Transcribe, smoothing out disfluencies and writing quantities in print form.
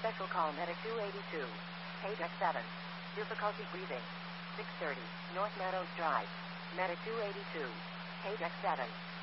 Special call Medic 282. Paydeck 7. Difficulty breathing. 630, North Meadows Drive. Medic 282. Paydeck 7.